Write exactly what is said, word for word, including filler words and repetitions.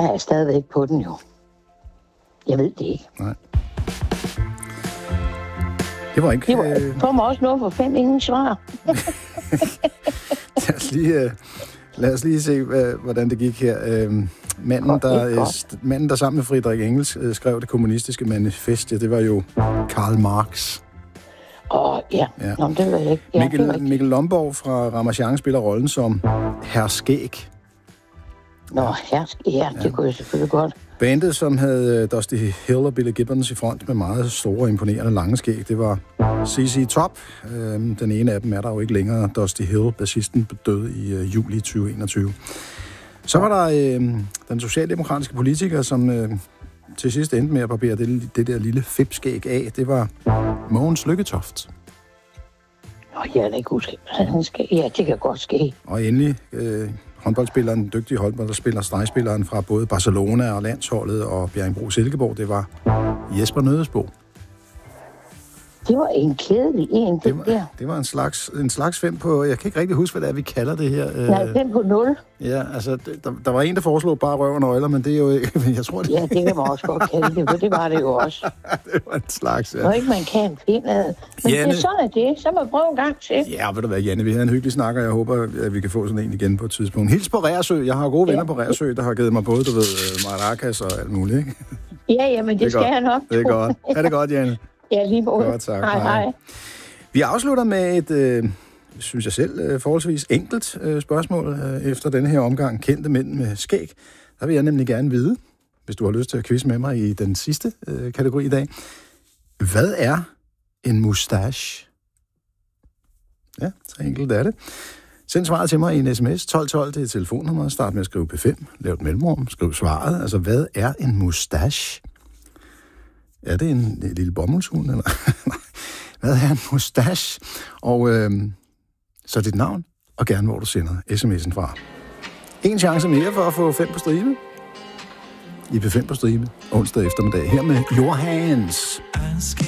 Jeg er stadigvæk på den jo. Jeg ved det ikke. Nej. Det var ikke... Det var, øh... kommer også noget for fem ingen svar. lad, os lige, uh, lad os lige se, uh, hvordan det gik her. Uh, manden, der, uh, manden, der sammen med Friedrich Engels uh, skrev det kommunistiske manifest, ja, det var jo Karl Marx. Åh, oh, ja. ja. Nå, det var jeg ikke. Ja, Mikkel, det Mikkel Lomborg fra Ramachan spiller rollen som Herr Skæg. Nå, Herr Skæg, ja, det ja. kunne jeg selvfølgelig godt. Bandet, som havde Dusty Hill og Billy Gibbons i front med meget store, imponerende lange skæg, det var C C Top. Øhm, den ene af dem er der jo ikke længere. Dusty Hill, bassisten, døde i øh, juli tyve enogtyve. Så var der øh, den socialdemokratiske politiker, som øh, til sidst endte med at barbere det, det der lille fipskæg af. Det var Mogens Lykketoft. Nå, jeg kan ikke huske, hvad han skal. Ja, det kan godt ske. Og endelig... Øh, håndboldspilleren, den dygtige håndboldspiller, stregspilleren fra både Barcelona og landsholdet og Bjerringbro-Silkeborg, det var Jesper Nødesbo. Det var en kedelig en, det, det var, der. Det var en slags, en slags fem på, jeg kan ikke rigtig huske, hvad det er, vi kalder det her. Nej, fem på nul. Ja, altså, der, der var en, der foreslog bare røv og nøgler, men det er jo ikke, jeg tror det... Ja, det kan man også godt kalde det, for det var det jo også. Det var en slags, ja. Når ikke man kan finde af. Men Janne... det er sådan, at det så må jeg prøve en gang til. Ja, ved du hvad, Janne, vi havde en hyggelig snak, og jeg håber, at vi kan få sådan en igen på et tidspunkt. Hils på Reersø. Jeg har gode venner ja. på Reersø, der har givet mig både, du ved, maracas og alt muligt, ikke? Ja, ja, men det, det skal jeg nok. Det er godt. Ha' det godt, Janne. Ja, lige måde. Godt, tak. Hej, hej. Vi afslutter med et, øh, synes jeg selv, øh, forholdsvis enkelt øh, spørgsmål øh, efter denne her omgang. Kendte mænd med skæg. Der vil jeg nemlig gerne vide, hvis du har lyst til at quizze med mig i den sidste øh, kategori i dag. Hvad er en mustache? Ja, så enkelt er det. Send svaret til mig i en sms. tolv tolv, det er telefonnummer. Start med at skrive P fem. Lav et mellemrum. Skriv svaret. Altså, hvad er en mustache? Er det en, en lille bomuldshund, eller? Hvad er en mustache? Og øh, så dit navn, og gerne hvor du sender sms'en fra. En chance mere for at få fem på stribe. I P fem på stribe, onsdag eftermiddag, her med Johans.